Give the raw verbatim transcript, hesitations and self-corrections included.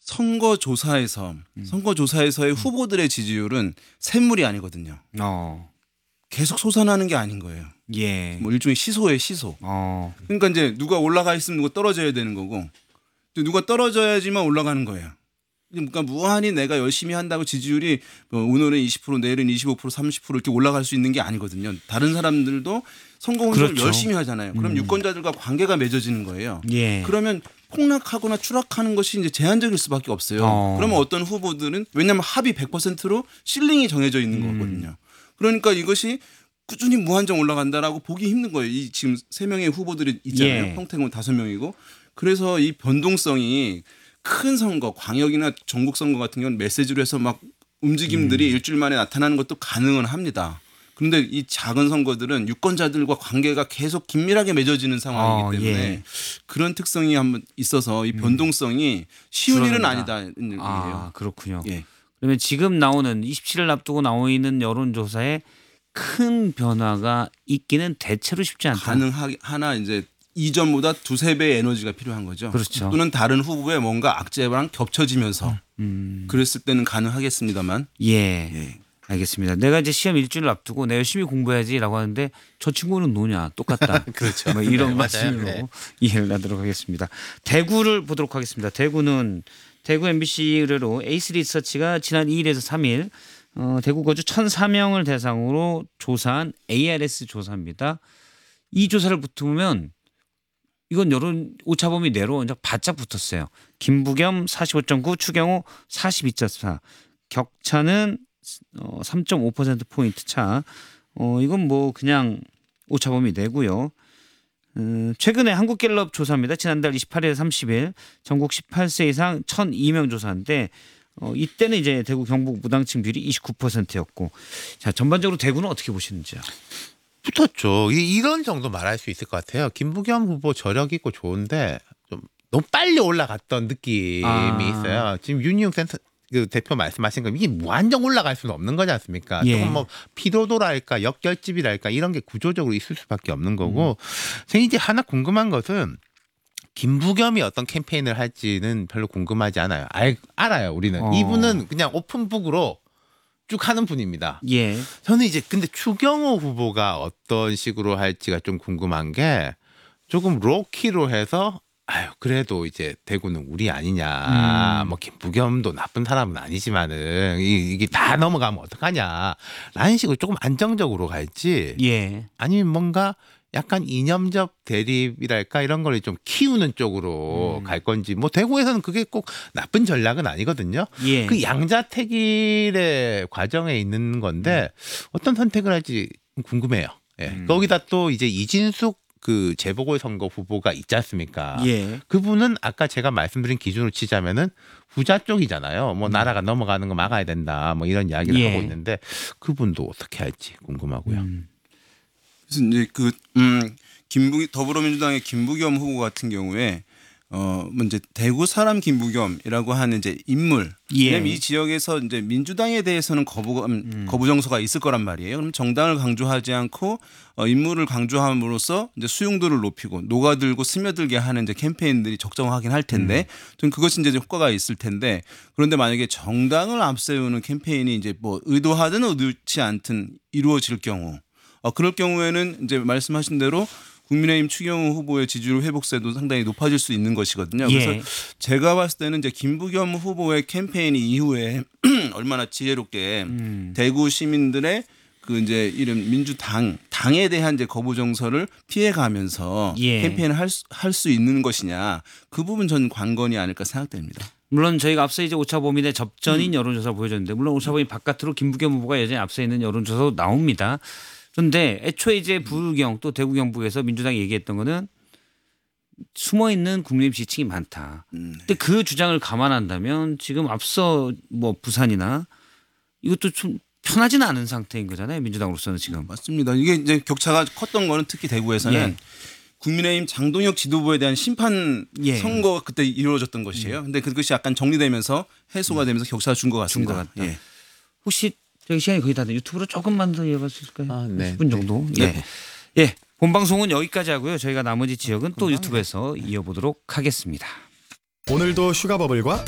선거조사에서 음. 선거조사에서의 후보들의 지지율은 샘물이 아니거든요. 어. 계속 솟아나는 게 아닌 거예요. 예. 뭐 일종의 시소의 시소. 어. 그러니까 이제 누가 올라가 있으면 누가 떨어져야 되는 거고 누가 떨어져야지만 올라가는 거예요. 그러니까 무한히 내가 열심히 한다고 지지율이 뭐 오늘은 이십 퍼센트 내일은 이십오 퍼센트 삼십 퍼센트 이렇게 올라갈 수 있는 게 아니거든요. 다른 사람들도 선거운동을 그렇죠. 열심히 하잖아요. 그럼 음. 유권자들과 관계가 맺어지는 거예요. 예. 그러면 폭락하거나 추락하는 것이 이제 제한적일 수밖에 없어요. 어. 그러면 어떤 후보들은 왜냐하면 합이 백 퍼센트로 실링이 정해져 있는 음. 거거든요. 그러니까 이것이 꾸준히 무한정 올라간다라고 보기 힘든 거예요. 이 지금 세 명의 후보들이 있잖아요. 예. 평택은 다섯 명이고 그래서 이 변동성이 큰 선거, 광역이나 전국 선거 같은 경우는 메시지로 해서 막 움직임들이 음. 일주일 만에 나타나는 것도 가능은 합니다. 그런데 이 작은 선거들은 유권자들과 관계가 계속 긴밀하게 맺어지는 상황이기 어, 때문에 예. 그런 특성이 한번 있어서 이 변동성이 쉬운 일은 줄어든다. 아니다는 얘기예요. 아, 그렇군요. 예. 그러면 지금 나오는 이십칠 일 앞두고 나오고 있는 여론조사에 큰 변화가 있기는 대체로 쉽지 않다. 가능하나 이제 이전보다 두세 배의 에너지가 필요한 거죠. 그렇죠. 또는 다른 후보의 뭔가 악재랑 겹쳐지면서 음. 그랬을 때는 가능하겠습니다만. 예. 예. 알겠습니다. 내가 이제 시험 일주일 앞두고 내가 열심히 공부해야지라고 하는데 저 친구는 노냐 똑같다. 그렇죠. 뭐 이런 네, 말씀으로 맞아요. 네. 이해를 하도록 하겠습니다. 대구를 보도록 하겠습니다. 대구는 대구 엠비씨 의뢰로 에이스 리서치가 지난 이 일에서 삼 일 어, 대구 거주 천사 명을 대상으로 조사한 에이알에스 조사입니다. 이 조사를 붙으면 이건 여론 오차범위 내로 이제 바짝 붙었어요. 김부겸 사십오 점 구, 추경호 사십이 점 사. 격차는 어, 삼 점 오 퍼센트 포인트 차. 어, 이건 뭐 그냥 오차범위 내고요. 음, 최근에 한국갤럽 조사입니다. 지난달 이십팔 일 삼십 일 전국 십팔 세 이상 천이 명 조사인데 어, 이때는 이제 대구 경북 무당층 비율이 이십구 퍼센트였고 자 전반적으로 대구는 어떻게 보시는지요? 붙었죠. 이- 이런 정도 말할 수 있을 것 같아요. 김부겸 후보 저력 있고 좋은데 좀 너무 빨리 올라갔던 느낌이 아. 있어요. 지금 윤희용 센터 그 대표 말씀하신 거 이게 무한정 올라갈 수는 없는 거지 않습니까? 예. 조금 뭐 피로도랄까 역결집이랄까 이런 게 구조적으로 있을 수밖에 없는 거고. 저는 이제 하나 궁금한 것은 김부겸이 어떤 캠페인을 할지는 별로 궁금하지 않아요. 알, 알아요, 우리는. 어. 이분은 그냥 오픈북으로 쭉 하는 분입니다. 예. 저는 이제 근데 추경호 후보가 어떤 식으로 할지가 좀 궁금한 게 조금 로키로 해서 아유 그래도 이제 대구는 우리 아니냐 음. 뭐 김부겸도 나쁜 사람은 아니지만은 이, 이게 다 넘어가면 어떡하냐라는 식으로 조금 안정적으로 갈지 예. 아니면 뭔가 약간 이념적 대립이랄까 이런 걸 좀 키우는 쪽으로 음. 갈 건지 뭐 대구에서는 그게 꼭 나쁜 전략은 아니거든요. 예. 그 양자택일의 과정에 있는 건데 어떤 선택을 할지 궁금해요. 예. 음. 거기다 또 이제 이진숙 그 재보궐선거 후보가 있지 않습니까? 예. 그분은 아까 제가 말씀드린 기준으로 치자면은 부자 쪽이잖아요. 뭐 음. 나라가 넘어가는 거 막아야 된다. 뭐 이런 이야기를 예. 하고 있는데 그분도 어떻게 할지 궁금하고요. 음. 그래서 이제 그 음, 김부 더불어민주당의 김부겸 후보 같은 경우에 어, 뭐 이제 대구 사람 김부겸이라고 하는 이제 인물. 예. 왜냐면 이 지역에서 이제 민주당에 대해서는 거부 음. 거부 정서가 있을 거란 말이에요. 그럼 정당을 강조하지 않고 어, 인물을 강조함으로써 이제 수용도를 높이고 녹아들고 스며들게 하는 이제 캠페인들이 적정하긴 할 텐데, 좀 그것이 이제 효과가 있을 텐데, 그런데 만약에 정당을 앞세우는 캠페인이 이제 뭐 의도하든 의도치 않든 이루어질 경우, 어, 그럴 경우에는 이제 말씀하신 대로 국민의힘 추경호 후보의 지지율 회복세도 상당히 높아질 수 있는 것이거든요. 그래서 예. 제가 봤을 때는 이제 김부겸 후보의 캠페인이 이후에 얼마나 지혜롭게 음. 대구 시민들의 그 이제 이런 민주당 당에 대한 이제 거부 정서를 피해가면서 예. 캠페인을 할 수 할 수 있는 것이냐, 그 부분 전 관건이 아닐까 생각됩니다. 물론 저희가 앞서 이제 오차범위 내 접전인 음. 여론조사 보여줬는데 물론 오차범위 바깥으로 김부겸 후보가 여전히 앞서 있는 여론조사도 나옵니다. 그런데 애초에 이제 부경 또 대구 경북에서 민주당이 얘기했던 거는 숨어 있는 국민의힘 지지층이 많다. 음. 근데 그 주장을 감안한다면 지금 앞서 뭐 부산이나 이것도 좀 편하지는 않은 상태인 거잖아요. 민주당으로서는 지금. 맞습니다. 이게 이제 격차가 컸던 거는 특히 대구에서는 예. 국민의힘 장동혁 지도부에 대한 심판 예. 선거가 그때 이루어졌던 것이에요. 근데 그것이 약간 정리되면서 해소가 되면서 격차가 준 것 같습니다. 것 같다. 예. 혹시 저희 시간이 거의 다 돼. 유튜브로 조금만 더 이어갈 수 있을까요? 아, 네. 십 분 정도. 네. 예. 예. 본방송은 여기까지 하고요. 저희가 나머지 지역은 또 유튜브에서 이어보도록 하겠습니다. 오늘도 슈가버블과